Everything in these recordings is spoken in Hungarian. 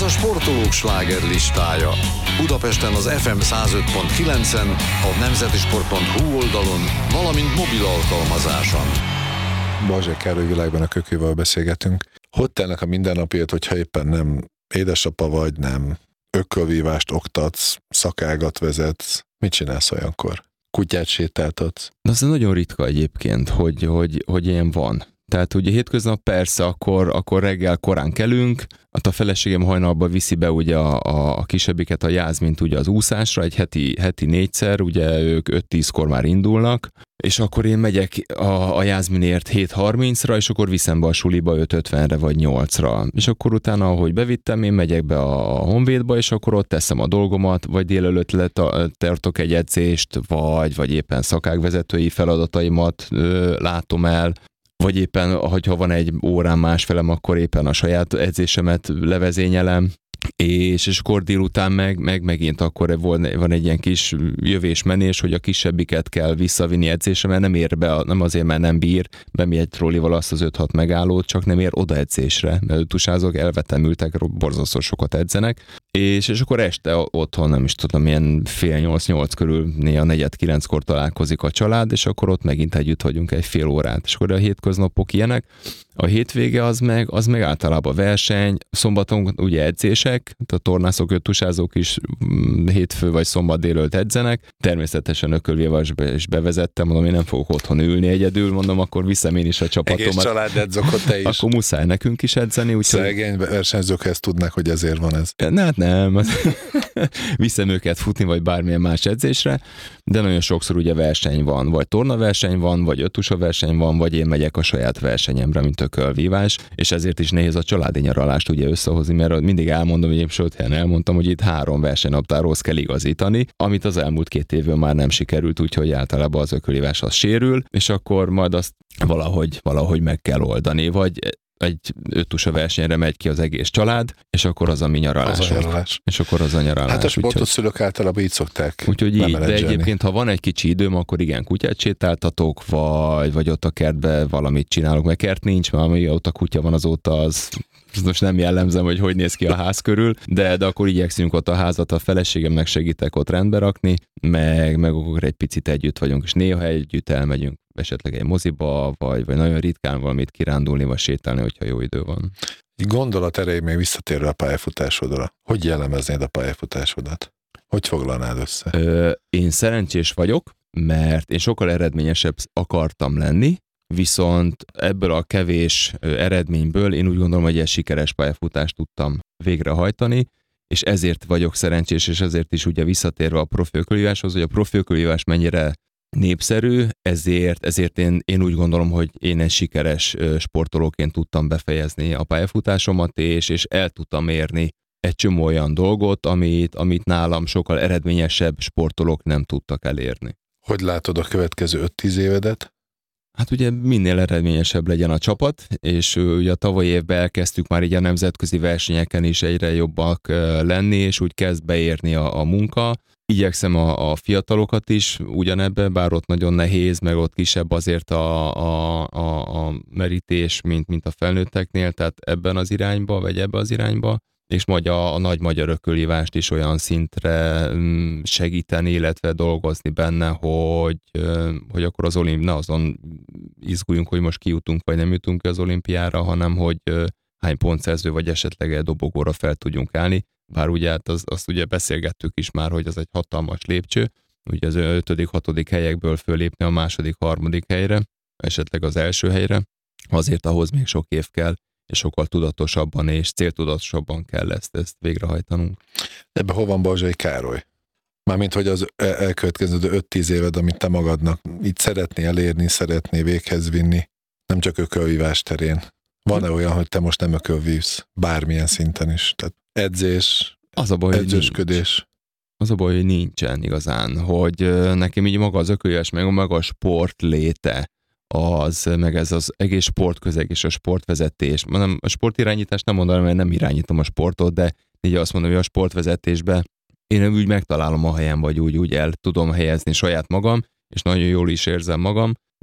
a sportolók slágerlistája. Budapesten az FM 105.9-en, a nemzetisport.hu oldalon, valamint mobil alkalmazáson. Balzsai Károly Világban a Kökővel beszélgetünk. Hogy telnek a mindennapját, hogyha éppen nem édesapa vagy, nem ökölvívást oktatsz, szakágat vezetsz? Mit csinálsz olyankor? Kutyát sétáltatsz? Az nagyon ritka egyébként, hogy ilyen van. Tehát ugye hétköznap persze, akkor reggel korán kelünk, a feleségem hajnalban viszi be ugye a kisebbiket, a Jászmint ugye az úszásra, egy heti 4-szer, ugye ők 5-10-kor már indulnak, és akkor én megyek a Jászminért 7:30-ra, és akkor viszem be a suliba 5:50-re vagy 8-ra. És akkor utána, ahogy bevittem, én megyek be a Honvédba, és akkor ott teszem a dolgomat, vagy délelőtt tartok egy edzést, vagy éppen szakágvezetői feladataimat látom el, vagy éppen, hogyha van egy órán másfelem, akkor éppen a saját edzésemet levezényelem, és akkor délután megint akkor van egy ilyen kis jövés-menés, hogy a kisebbiket kell visszavinni edzésre, mert nem ér be, nem azért, mert nem bír, bemegy egy trollival azt az 5-6 megállót, csak nem ér oda edzésre, mert tusázok, elvetemültek, borzasztó sokat edzenek, és akkor este otthon, nem is tudom, ilyen 7:30-8 körül, néha 8:45-kor találkozik a család, és akkor ott megint együtt vagyunk egy fél órát, és akkor a hétköznapok ilyenek. A hétvége az meg általában verseny, szombaton ugye edzések, a tornászok, öttusázók is hétfő vagy szombat délelőtt edzenek. Természetesen ökölvívásba is bevezettem, mondom, én nem fogok otthon ülni egyedül, mondom, akkor viszem én is a csapatomat. Egész család edzokot, te is. Akkor muszáj nekünk is edzeni. Úgyhogy... Szegény versenyzők ezt tudnak, hogy ezért van ez. Hát nem, viszem őket futni, vagy bármilyen más edzésre, de nagyon sokszor ugye verseny van, vagy tornaverseny van, vagy öttusa verseny van, vagy én megyek a saját versenyemre, mint ökölvívás, és ezért is nehéz a családi nyaralást ugye összehozni, mert mindig elmondom, hogy én sőt, elmondtam, hogy itt 3 versenynaptárhoz kell igazítani, amit az elmúlt 2 évben már nem sikerült, úgyhogy általában az ökölvívás az sérül, és akkor majd azt valahogy meg kell oldani, vagy egy öttusa versenyre megy ki az egész család, és akkor az a mi nyaralás. És akkor az a nyaralás. Hát a sportos szülők általában így szokták. Úgyhogy így, de egyébként, ha van egy kicsi időm, akkor igen, kutyát sétáltatok, vagy ott a kertbe valamit csinálok, mert kert nincs, mert amíg ott a kutya van azóta, az most nem jellemzem, hogy néz ki a ház körül, de akkor igyekszünk ott a házat, a feleségemnek segítek ott rendbe rakni, meg akkor egy picit együtt vagyunk, és néha együtt elmegyünk esetleg egy moziba, vagy nagyon ritkán valamit kirándulni, vagy sétálni, hogyha jó idő van. Egy gondolat erejéig még visszatérve a pályafutásodra. Hogy jellemeznéd a pályafutásodat? Hogy foglalnád össze? Én szerencsés vagyok, mert én sokkal eredményesebb akartam lenni, viszont ebből a kevés eredményből én úgy gondolom, hogy egy sikeres pályafutást tudtam végrehajtani, és ezért vagyok szerencsés, és ezért is ugye visszatérve a profi ökölvíváshoz, hogy a profi ökölvívás mennyire népszerű, ezért én úgy gondolom, hogy én egy sikeres sportolóként tudtam befejezni a pályafutásomat, és el tudtam érni egy csomó olyan dolgot, amit nálam sokkal eredményesebb sportolók nem tudtak elérni. Hogy látod a következő 5-10 évedet? Hát ugye minél eredményesebb legyen a csapat, és ugye a tavalyi évben elkezdtük már így a nemzetközi versenyeken is egyre jobbak lenni, és úgy kezd beérni a munka. Igyekszem a fiatalokat is ugyanebben, bár ott nagyon nehéz, meg ott kisebb azért a merítés, mint a felnőtteknél, tehát ebben az irányba, vagy ebbe az irányba, és majd a nagy magyar ökölvívást is olyan szintre segíteni, illetve dolgozni benne, hogy akkor ne azon izguljunk, hogy most kijutunk, vagy nem jutunk ki az olimpiára, hanem hogy hány pontszerző, vagy esetleg egy dobogóra fel tudjunk állni. Bár ugye hát azt ugye beszélgettük is már, hogy az egy hatalmas lépcső, ugye az 5.-6. helyekből fölépni a 2.-3. helyre, esetleg az első helyre, azért ahhoz még sok év kell, és sokkal tudatosabban és céltudatosabban kell ezt végrehajtanunk. Ebbe hol van Balzsai Károly? Mármint, hogy az elkövetkező 5-10 éved, amit te magadnak itt szeretnél elérni, szeretnél véghez vinni, nem csak ökölvívás terén. Van-e olyan, hogy te most nem ökölvívsz bármilyen szinten is? Tehát edzés, edzősködés. Az a baj, hogy nincsen igazán, hogy nekem így maga az ökölvívás, meg maga a sport léte, meg ez az egész sportközeg és a sportvezetés. A sportirányítást nem mondanám, mert nem irányítom a sportot, de így azt mondom, hogy a sportvezetésben én úgy megtalálom a helyem, vagy úgy el tudom helyezni saját magam, és nagyon jól is érzem magam,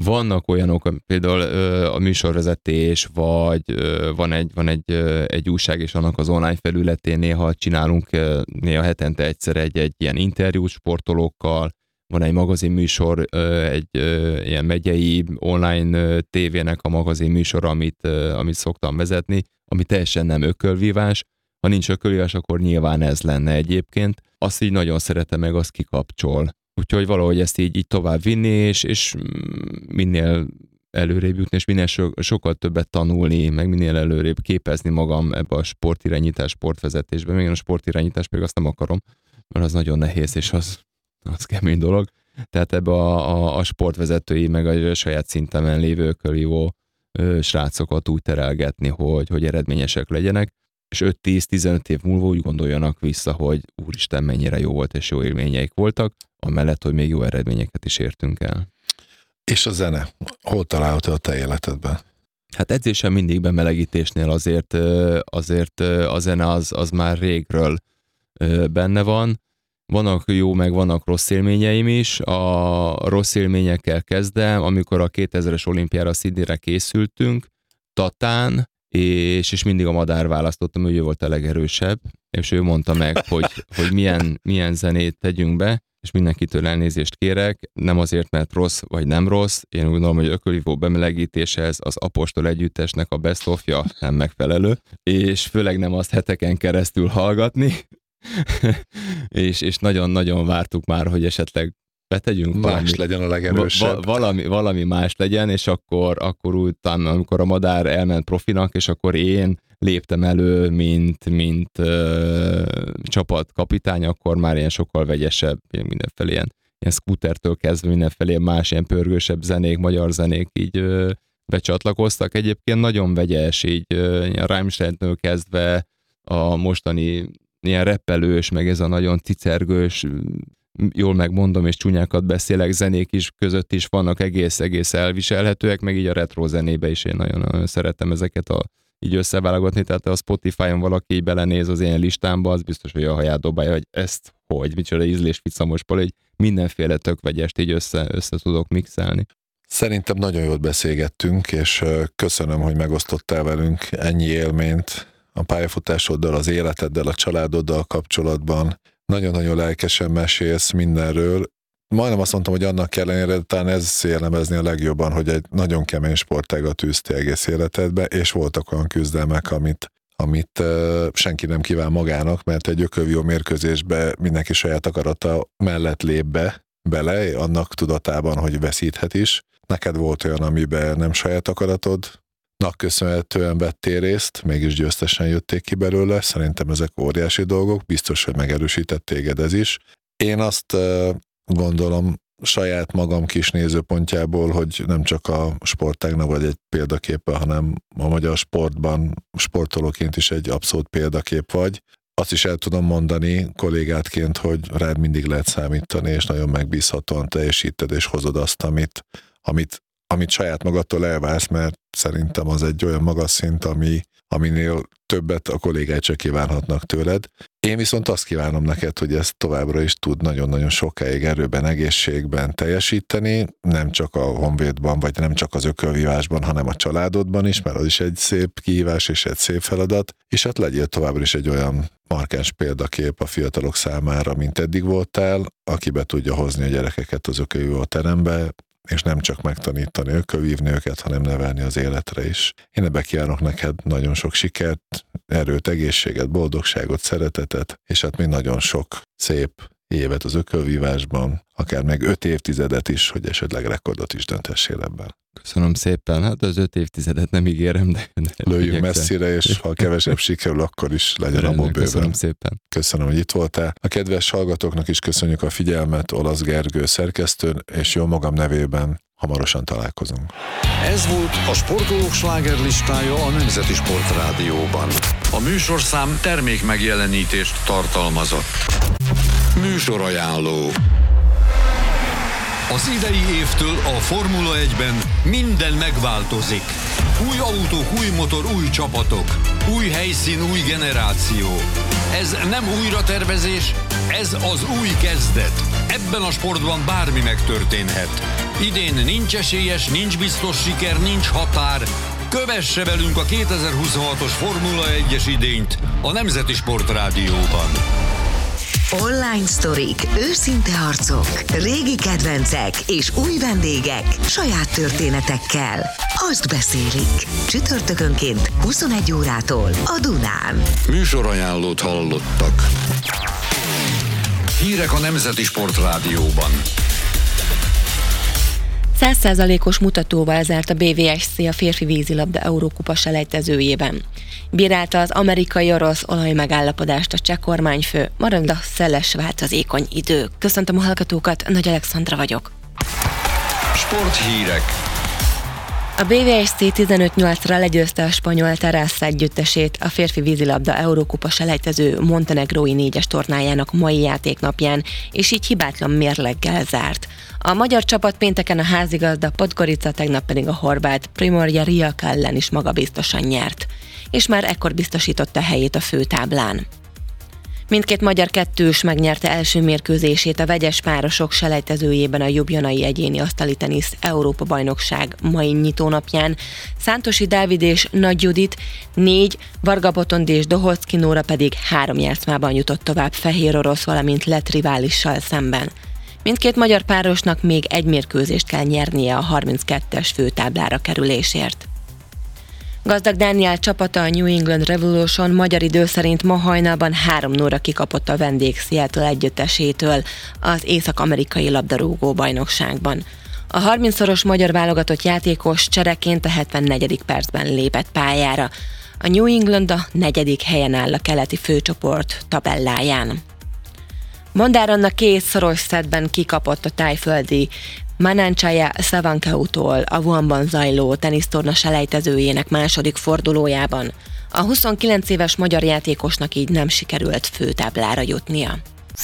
Vannak olyanok, például a műsorvezetés, vagy van egy újság, és annak az online felületén néha csinálunk néha hetente egyszer egy ilyen interjút sportolókkal, van egy magazinműsor, egy ilyen megyei online tévének a magazinműsor, amit szoktam vezetni, ami teljesen nem ökölvívás. Ha nincs ökölvívás, akkor nyilván ez lenne egyébként. Azt így nagyon szeretem, meg azt kikapcsol. Úgyhogy valahogy ezt így tovább vinni, és minél előrébb jutni, és minél sokkal többet tanulni, meg minél előrébb képezni magam ebbe a sportirányítás, sportvezetésbe. Még a sportirányítás pedig azt nem akarom, mert az nagyon nehéz, és az kemény dolog. Tehát ebbe a sportvezetői, meg a saját szintemen lévő ökölvívó srácokat úgy terelgetni, hogy eredményesek legyenek, és 5-10-15 év múlva úgy gondoljanak vissza, hogy úristen, mennyire jó volt, és jó élményeik voltak, amellett, hogy még jó eredményeket is értünk el. És a zene? Hol található a te életedben? Hát edzésen mindig bemelegítésnél azért a zene az már régről benne van. Vannak jó, meg vannak rossz élményeim is. A rossz élményekkel kezdem, amikor a 2000-es olimpiára Sydneyre készültünk, Tatán, és mindig a Madár választottam, ő volt a legerősebb, és ő mondta meg, hogy milyen zenét tegyünk be, és mindenkitől elnézést kérek, nem azért, mert rossz vagy nem rossz, én úgy gondolom, hogy ökölvívó bemelegítéshez az Apostol együttesnek a best of-ja nem megfelelő, és főleg nem azt heteken keresztül hallgatni, és nagyon-nagyon vártuk már, hogy esetleg betegyünk más legyen a legerősebb. Valami más legyen, és akkor utána, amikor a Madár elment profinak, és akkor én léptem elő, mint csapatkapitány, akkor már ilyen sokkal vegyesebb, mindenfelé ilyen scootertől kezdve mindenfelé más ilyen pörgősebb zenék, magyar zenék így becsatlakoztak. Egyébként nagyon vegyes, így Rammsteintől kezdve a mostani ilyen reppelős, meg ez a nagyon cicergős, jól megmondom, és csúnyákat beszélek, zenék is között is vannak egész elviselhetőek, meg így a retro zenébe is én nagyon szeretem ezeket így összeválogatni, tehát a Spotify-on valaki így belenéz az ilyen listámba, az biztos, hogy a haját dobálja, hogy ezt micsoda ízlésficamosból, hogy mindenféle tök vegyest így össze tudok mixelni. Szerintem nagyon jól beszélgettünk, és köszönöm, hogy megosztottál velünk ennyi élményt a pályafutásoddal, az életeddel, a családoddal kapcsolatban. Nagyon-nagyon lelkesen mesélsz mindenről. Majdnem azt mondtam, hogy annak ellenére, de talán ez jellemezni a legjobban, hogy egy nagyon kemény sportágat űztél egész életedbe, és voltak olyan küzdelmek, amit senki nem kíván magának, mert egy ökölvívó mérkőzésbe mindenki saját akarata mellett lép bele, annak tudatában, hogy veszíthet is. Neked volt olyan, amiben nem saját akaratodnak köszönhetően vettél részt, mégis győztesen jöttél ki belőle. Szerintem ezek óriási dolgok, biztos, hogy megerősített téged ez is. Én azt gondolom saját magam kis nézőpontjából, hogy nem csak a sportágnak vagy egy példaképe, hanem a magyar sportban sportolóként is egy abszolút példakép vagy. Azt is el tudom mondani kollégátként, hogy rád mindig lehet számítani, és nagyon megbízhatóan teljesíted, és hozod azt, amit saját magadtól elvársz, mert szerintem az egy olyan magas szint, aminél többet a kollégáid csak kívánhatnak tőled. Én viszont azt kívánom neked, hogy ezt továbbra is tud nagyon-nagyon sokáig erőben, egészségben teljesíteni, nem csak a honvédban, vagy nem csak az ökölvívásban, hanem a családodban is, mert az is egy szép kihívás és egy szép feladat, és hát legyél továbbra is egy olyan markáns példakép a fiatalok számára, mint eddig voltál, aki be tudja hozni a gyerekeket az ökölvívó terembe, és nem csak megtanítani ökölvívni őket, hanem nevelni az életre is. Én ebbe kívánok neked nagyon sok sikert, erőt, egészséget, boldogságot, szeretetet, és hát még nagyon sok szép évet az ökölvívásban, akár meg 5 évtizedet is, hogy esetleg rekordot is döntessél ebben. Köszönöm szépen, hát az 5 évtizedet nem ígérem, de lőjünk messzire, és ha kevesebb sikerül, akkor is legyen a bőven. Köszönöm szépen. Köszönöm, hogy itt voltál. A kedves hallgatóknak is köszönjük a figyelmet, Olasz Gergő szerkesztő, és jó magam nevében hamarosan találkozunk. Ez volt a Sportolók slágerlistája a Nemzeti Sportrádióban. A műsorszám termék megjelenítést tartalmazott. Műsorajánló. Az idei évtől a Formula 1-ben minden megváltozik. Új autók, új motor, új csapatok. Új helyszín, új generáció. Ez nem újratervezés, ez az új kezdet. Ebben a sportban bármi megtörténhet. Idén nincs esélyes, nincs biztos siker, nincs határ. Kövesse velünk a 2026-os Formula 1-es idényt a Nemzeti Sport Rádióban. Online sztorik, őszinte arcok, régi kedvencek és új vendégek saját történetekkel. Azt beszélik. Csütörtökönként 21 órától a Dunán. Műsorajánlót hallottak. Hírek a Nemzeti Sport Rádióban. 100%-os mutatóval zárt a BVSC a férfi vízilabda Eurókupa selejtezőjében. Bírálta az amerikai-orosz olajmegállapodást a cseh kormányfő, marad a szeles változékony idő. Köszöntöm a hallgatókat, Nagy Alexandra vagyok. Sporthírek. A BVSC 15-8-ra legyőzte a spanyol Terrassa együttesét a férfi vízilabda Eurókupa selejtező montenegrói 4-es tornájának mai játéknapján, és így hibátlan mérleggel zárt. A magyar csapat pénteken a házigazda Podgorica, tegnap pedig a horvát Primorje Rijeka ellen is magabiztosan nyert, és már ekkor biztosította helyét a főtáblán. Mindkét magyar kettős megnyerte első mérkőzését a vegyes párosok selejtezőjében a Ljubljanai egyéni asztali tenisz Európa-bajnokság mai nyitónapján. Szántosi Dávid és Nagy Judit 4, Varga Botond és Doholszki Nóra pedig 3 játszmában jutott tovább fehér orosz, valamint lett riválissal szemben. Mindkét magyar párosnak még egy mérkőzést kell nyernie a 32-es főtáblára kerülésért. Gazdag Dániel csapata, a New England Revolution magyar idő szerint ma hajnalban 3-0-ra kikapott a vendég Seattle együttesétől az észak-amerikai labdarúgó bajnokságban. A 30-szoros magyar válogatott játékos csereként a 74. percben lépett pályára. A New England a 4. helyen áll a keleti főcsoport tabelláján. Mondár Anna 2 szoros szettben kikapott a tájföldi Mananchaya Savankautól a Wuhanban zajló tenisztorna selejtezőjének második fordulójában. A 29 éves magyar játékosnak így nem sikerült főtáblára jutnia.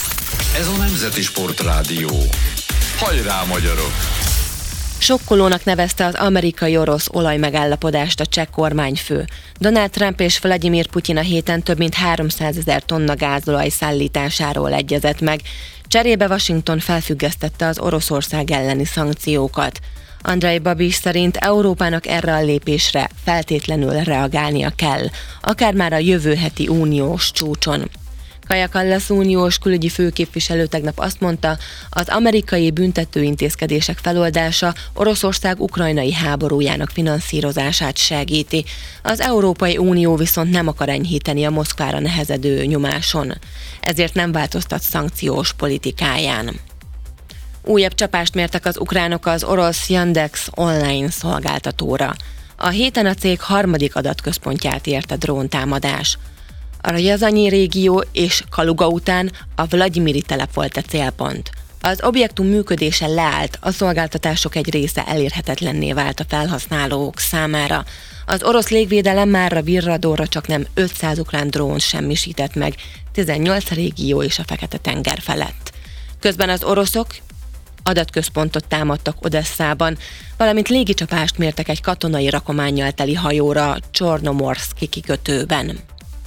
Ez a Nemzeti Sport Rádió. Hajrá, magyarok! Sokkolónak nevezte az amerikai-orosz olajmegállapodást a cseh kormányfő. Donald Trump és Vladimir Putyin a héten több mint 300 000 tonna gázolaj szállításáról egyezett meg. Cserébe Washington felfüggesztette az Oroszország elleni szankciókat. Andrej Babis szerint Európának erre a lépésre feltétlenül reagálnia kell, akár már a jövő heti uniós csúcson. Kaja Kallas uniós külügyi főképviselő tegnap azt mondta, az amerikai büntetőintézkedések feloldása Oroszország ukrajnai háborújának finanszírozását segíti. Az Európai Unió viszont nem akar enyhíteni a Moszkvára nehezedő nyomáson, ezért nem változtat szankciós politikáján. Újabb csapást mértek az ukránok az orosz Yandex online szolgáltatóra. A héten a cég harmadik adatközpontját érte dróntámadás. A Rjazanyi régió és Kaluga után a Vladimiri telep volt a célpont. Az objektum működése leállt, a szolgáltatások egy része elérhetetlenné vált a felhasználók számára. Az orosz légvédelem márra Virradóra csak nem 500 ukrán drón semmisített meg, 18 régió és a Fekete-tenger felett. Közben az oroszok adatközpontot támadtak Odesszában, valamint légicsapást mértek egy katonai rakománnyal teli hajóra Csornomorszki kikötőben.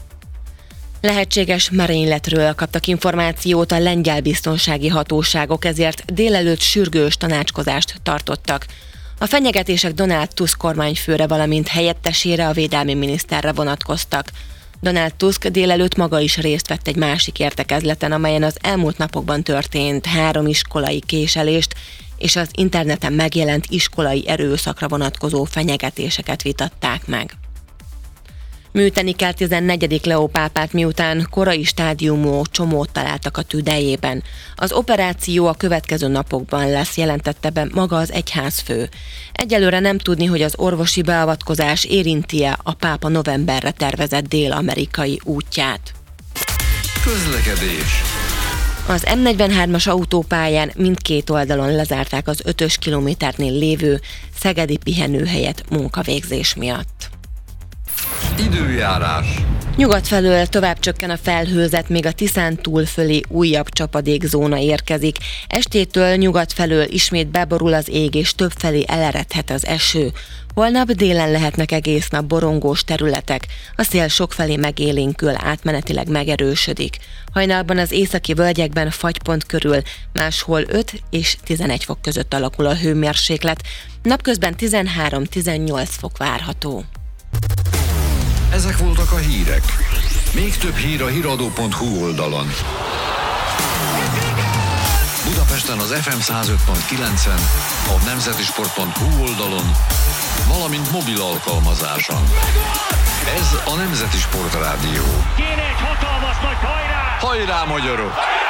Lehetséges merényletről kaptak információt a lengyel biztonsági hatóságok, ezért délelőtt sürgős tanácskozást tartottak. A fenyegetések Donald Tusk kormányfőre, valamint helyettesére, a védelmi miniszterre vonatkoztak. Donald Tusk délelőtt maga is részt vett egy másik értekezleten, amelyen az elmúlt napokban történt 3 iskolai késelést és az interneten megjelent iskolai erőszakra vonatkozó fenyegetéseket vitatták meg. Műteni kell 14. Leó pápát, miután korai stádiumú csomót találtak a tüdejében. Az operáció a következő napokban lesz, jelentette be maga az egyházfő. Egyelőre nem tudni, hogy az orvosi beavatkozás érinti-e a pápa novemberre tervezett dél-amerikai útját. Közlekedés. Az M43-as autópályán mindkét oldalon lezárták az 5-ös kilométernél lévő szegedi pihenőhelyet munkavégzés miatt. Időjárás. Nyugat felől tovább csökken a felhőzet, még a Tiszántúl fölé újabb csapadékzóna érkezik. Estétől nyugat felől ismét beborul az ég, és többfelé eleredhet az eső. Holnap délen lehetnek egész nap borongós területek, a szél sokfelé megélénkül, átmenetileg megerősödik. Hajnalban az északi völgyekben fagypont körül, máshol 5 és 11 fok között alakul a hőmérséklet, napközben 13-18 fok várható. Ezek voltak a hírek. Még több hír a hiradó.hu oldalon. Budapesten az FM 105.9-en, a nemzetisport.hu oldalon, valamint mobil alkalmazáson. Ez a Nemzeti Sport Rádió. Kéne egy hatalmas nagy hajrá! Hajrá, magyarok!